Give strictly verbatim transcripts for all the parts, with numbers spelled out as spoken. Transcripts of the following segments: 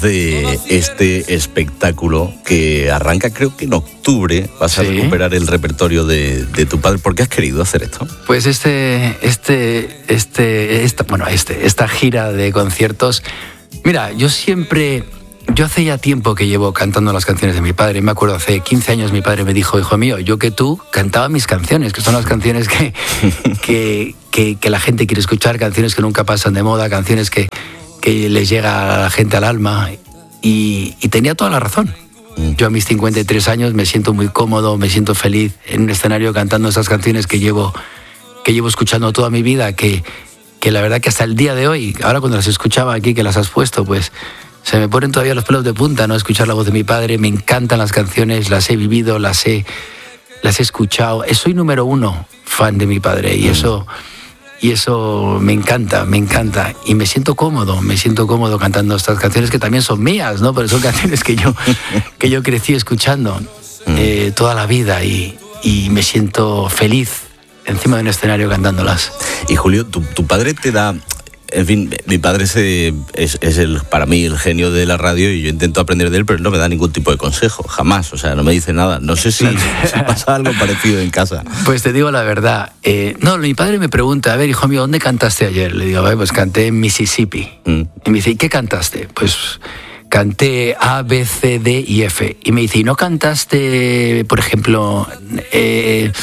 De este espectáculo que arranca creo que en octubre vas a sí. recuperar el repertorio de, de tu padre. ¿Por qué has querido hacer esto? Pues este, este, este, esta, bueno, este, esta gira de conciertos. Mira, yo siempre, yo hace ya tiempo que llevo cantando las canciones de mi padre. Me acuerdo hace quince años mi padre me dijo, hijo mío, yo que tú cantaba mis canciones, que son las canciones que, que, que, que la gente quiere escuchar, canciones que nunca pasan de moda, canciones que que les llega a la gente al alma, y, y tenía toda la razón. Yo a mis cincuenta y tres años me siento muy cómodo, me siento feliz en un escenario cantando esas canciones que llevo, que llevo escuchando toda mi vida, que, que la verdad que hasta el día de hoy, ahora cuando las escuchaba aquí, que las has puesto, pues se me ponen todavía los pelos de punta, ¿no? Escuchar la voz de mi padre, me encantan las canciones, las he vivido, las he, las he escuchado. Soy número uno fan de mi padre, y eso... Y eso me encanta, me encanta. Y me siento cómodo, me siento cómodo cantando estas canciones que también son mías, ¿no? Pero son canciones que yo, que yo crecí escuchando eh, toda la vida, y, y me siento feliz encima de un escenario cantándolas. Y Julio, tu, tu padre te da... En fin, mi padre es, es, es el, para mí el genio de la radio, y yo intento aprender de él, pero no me da ningún tipo de consejo, jamás, o sea, no me dice nada. No sé si, si pasa algo parecido en casa. Pues te digo la verdad, eh, no, mi padre me pregunta, a ver, hijo mío, ¿dónde cantaste ayer? Le digo, pues canté en Mississippi. Mm. Y me dice, ¿y qué cantaste? Pues canté A, B, C, D y F. Y me dice, ¿y no cantaste, por ejemplo, eh,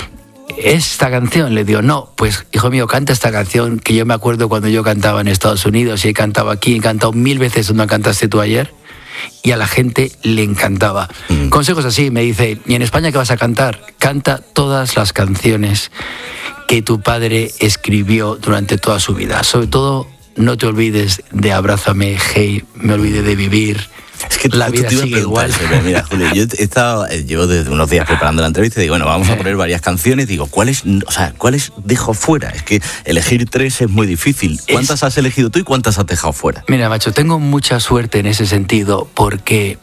esta canción? Le digo, no, pues hijo mío, canta esta canción que yo me acuerdo cuando yo cantaba en Estados Unidos, y he cantado aquí, he cantado mil veces donde cantaste tú ayer, y a la gente le encantaba. Mm. Consejos así, me dice, ¿y en España qué vas a cantar? Canta todas las canciones que tu padre escribió durante toda su vida. Sobre todo, no te olvides de Abrázame, Hey, Me olvidé de vivir. Es que la vida sigue igual. Mira, Julio, yo he estado, llevo desde unos días preparando la entrevista y digo, bueno, vamos a poner varias canciones. Digo, ¿cuáles, o sea, ¿cuáles dejo fuera? Es que elegir tres es muy difícil. ¿Cuántas es... has elegido tú y cuántas has dejado fuera? Mira, macho, tengo mucha suerte en ese sentido, porque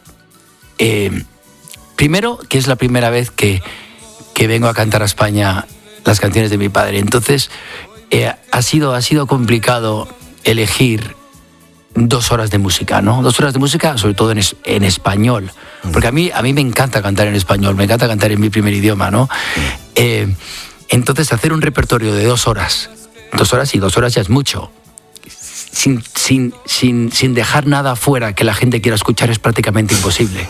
eh, primero, que es la primera vez que, que vengo a cantar a España las canciones de mi padre. Entonces, eh, ha sido, ha sido complicado elegir dos horas de música, ¿no? Dos horas de música, sobre todo en, es, en español. Porque a mí, a mí me encanta cantar en español, me encanta cantar en mi primer idioma, ¿no? Eh, entonces, hacer un repertorio de dos horas, dos horas y dos horas ya es mucho, sin, sin, sin, sin dejar nada fuera que la gente quiera escuchar, es prácticamente imposible.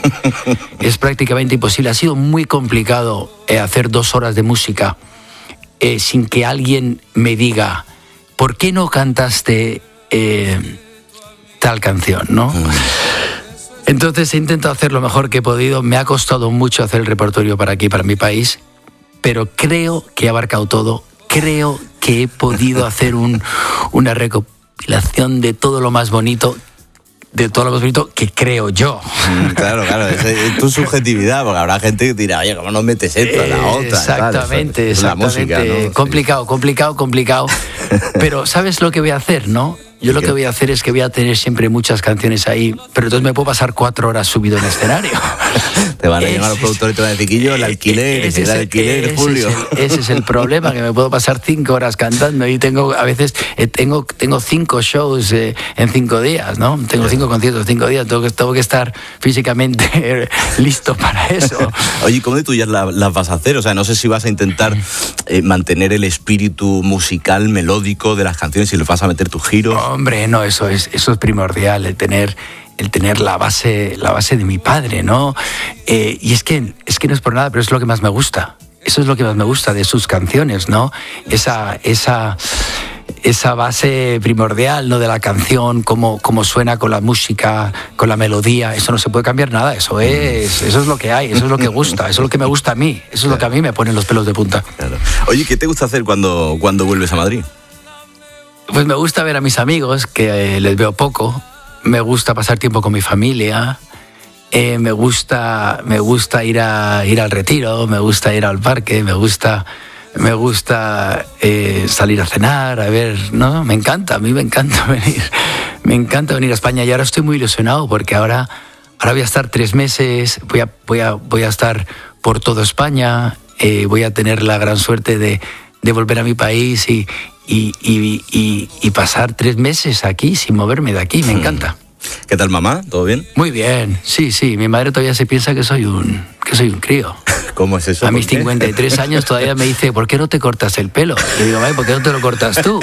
Es prácticamente imposible. Ha sido muy complicado eh, hacer dos horas de música eh, sin que alguien me diga, ¿por qué no cantaste Eh, tal canción, ¿no? Entonces he intentado hacer lo mejor que he podido. Me ha costado mucho hacer el repertorio para aquí, para mi país, pero creo que he abarcado todo. Creo que he podido hacer un, una recopilación de todo lo más bonito, de todo lo más bonito que creo yo. Claro, claro, es, es tu subjetividad, porque habrá gente que dirá, oye, ¿cómo no metes esto a la otra? Exactamente, tal, exactamente. La música, ¿no? Complicado, complicado, complicado. Pero ¿sabes lo que voy a hacer, no? Yo lo que voy a hacer es que voy a tener siempre muchas canciones ahí, pero entonces me puedo pasar cuatro horas subido en escenario. Te van a llamar los productores y te van a decir, Quillo, el alquiler, ese el alquiler, ese Julio. Es el, ese es el problema, que me puedo pasar cinco horas cantando, y tengo, a veces, eh, tengo, tengo cinco shows eh, en cinco días, ¿no? Tengo cinco conciertos, cinco días, tengo que, tengo que estar físicamente listo para eso. Oye, ¿cómo de tuyas las la vas a hacer? O sea, no sé si vas a intentar eh, mantener el espíritu musical, melódico de las canciones, si le vas a meter tus giros. Hombre, no, eso es, eso es primordial, el tener, el tener la base, la base de mi padre, ¿no? Eh, y es que, es que no es por nada, pero es lo que más me gusta. Eso es lo que más me gusta de sus canciones, ¿no? Esa, esa, esa base primordial, ¿no? De la canción, cómo, cómo suena con la música, con la melodía. Eso no se puede cambiar nada. Eso es, eso es lo que hay, eso es lo que gusta, eso es lo que me gusta a mí, eso es lo que a mí me pone los pelos de punta. Claro. Oye, ¿qué te gusta hacer cuando, cuando vuelves a Madrid? Pues me gusta ver a mis amigos, que eh, les veo poco. Me gusta pasar tiempo con mi familia. Eh, me gusta, me gusta ir a ir al retiro. Me gusta ir al parque. Me gusta, me gusta eh, salir a cenar, a ver, ¿no? Me encanta, a mí me encanta venir. Me encanta venir a España, y ahora estoy muy ilusionado porque ahora, ahora voy a estar tres meses. Voy a, voy a, voy a estar por toda España. Eh, voy a tener la gran suerte de, de volver a mi país y Y, y, y, y pasar tres meses aquí sin moverme de aquí, me encanta. ¿Qué tal, mamá? ¿Todo bien? Muy bien, sí, sí. Mi madre todavía se piensa que soy un, que soy un crío. ¿Cómo es eso? A mis cincuenta y tres años todavía me dice, ¿por qué no te cortas el pelo? Y digo, ¿por qué no te lo cortas tú?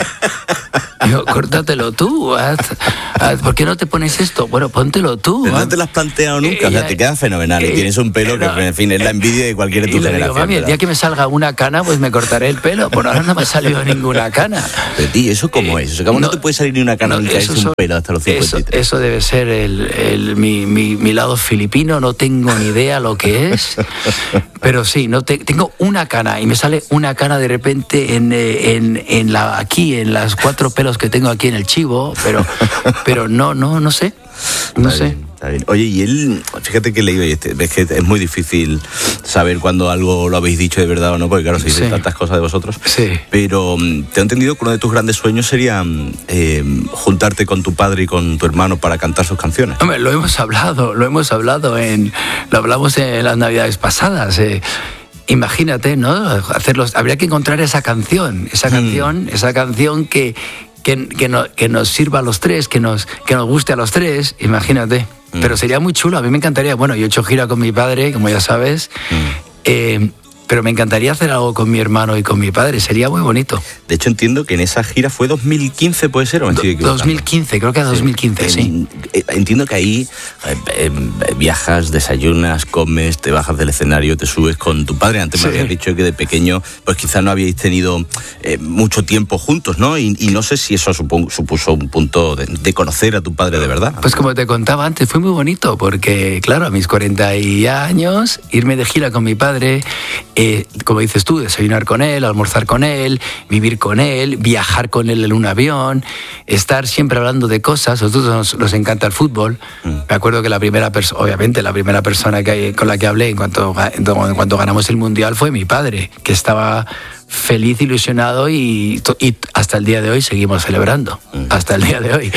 Y digo, córtatelo tú. Haz, haz, ¿por qué no te pones esto? Bueno, póntelo tú. Pero no te lo has planteado nunca. Eh, o sea, te queda fenomenal. Eh, y tienes un pelo que, no, en fin, es la envidia de cualquier de tu generación. Digo, mami, el día que me salga una cana, pues me cortaré el pelo. Por ahora no me ha salido ninguna cana. Pero, tío, ¿eso cómo eh, es? O sea, ¿cómo no, no te puede salir ni una cana no, ni caerse un pelo hasta los cincuenta y tres? Eso, eso debe ser el, el, mi, mi, mi lado filipino. No tengo ni idea lo que es. Pero sí, no te, tengo una cana y me sale una cana de repente en, en, en la, aquí, en las cuatro pelos que tengo aquí en el chivo, pero, pero no, no, no sé, no está sé. Bien, está bien. Oye, y él, fíjate que leí, es que es muy difícil saber cuando algo lo habéis dicho de verdad o no, porque claro, se dicen sí. tantas cosas de vosotros, sí. pero te he entendido que uno de tus grandes sueños sería eh, juntarte con tu padre y con tu hermano para cantar sus canciones. Hombre, lo hemos hablado, lo hemos hablado, en, lo hablamos en las navidades pasadas, eh. Imagínate, ¿no? Hacerlos, habría que encontrar esa canción, esa canción, mm. esa canción que, que, que, no, que nos sirva a los tres, que nos, que nos guste a los tres, imagínate. Mm. Pero sería muy chulo, a mí me encantaría. Bueno, yo he hecho gira con mi padre, como ya sabes, mm. eh, pero me encantaría hacer algo con mi hermano y con mi padre, sería muy bonito. De hecho, entiendo que en esa gira fue dos mil quince, ¿puede ser? ¿O me estoy equivocando? dos mil quince, creo que era dos mil quince, sí. sí. Entiendo que ahí eh, eh, viajas, desayunas, comes, te bajas del escenario, te subes con tu padre. Antes sí. me habías dicho que de pequeño, pues quizás no habíais tenido eh, mucho tiempo juntos, ¿no? Y, y no sé si eso supo, supuso un punto de, de conocer a tu padre de verdad. Pues como te contaba antes, fue muy bonito, porque claro, a mis cuarenta años, irme de gira con mi padre... Eh, como dices tú, desayunar con él, almorzar con él, vivir con él, viajar con él en un avión, estar siempre hablando de cosas. A nosotros nos, nos encanta el fútbol. Mm. Me acuerdo que la primera persona, obviamente, la primera persona que, con la que hablé en cuanto, en cuanto ganamos el Mundial fue mi padre, que estaba feliz, ilusionado y, y hasta el día de hoy seguimos celebrando. Mm. Hasta el día de hoy.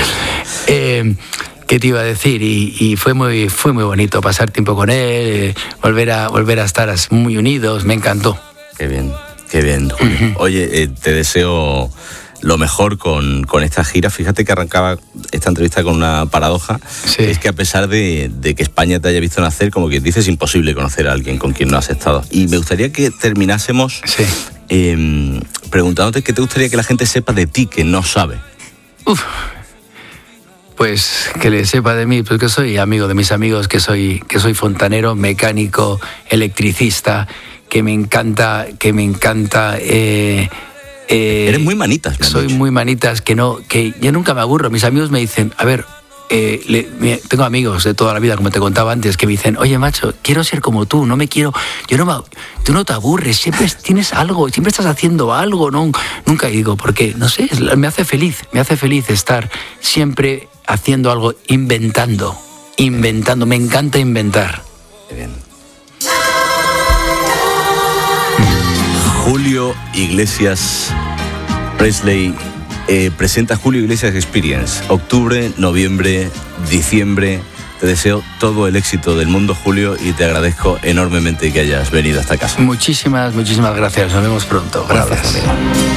Eh, ¿Qué te iba a decir? Y, y fue muy fue muy bonito pasar tiempo con él, eh, volver a volver a estar muy unidos, me encantó. Qué bien, qué bien. Uh-huh. Oye, eh, te deseo lo mejor con, con esta gira. Fíjate que arrancaba esta entrevista con una paradoja, sí. Es que a pesar de, de que España te haya visto nacer, como que dices, es imposible conocer a alguien con quien no has estado. Y me gustaría que terminásemos sí. eh, preguntándote qué te gustaría que la gente sepa de ti que no sabe. Uf. Pues que le sepa de mí, pues que soy amigo de mis amigos, que soy, que soy fontanero, mecánico, electricista, que me encanta, que me encanta. Eh, eh, Eres muy manitas. Soy dicho. muy manitas, que no, que yo nunca me aburro. Mis amigos me dicen, a ver, eh, le, me, tengo amigos de toda la vida, como te contaba antes, que me dicen, oye macho, quiero ser como tú, no me quiero, yo no me, tú no te aburres, siempre tienes algo, siempre estás haciendo algo, no, nunca digo, porque no sé, me hace feliz, me hace feliz estar siempre haciendo algo, inventando, inventando, me encanta inventar. Qué bien. Julio Iglesias Presley eh, presenta Julio Iglesias Experience, octubre, noviembre, diciembre. Te deseo todo el éxito del mundo, Julio, y te agradezco enormemente que hayas venido hasta casa. Muchísimas, muchísimas gracias. Nos vemos pronto. Gracias. Gracias.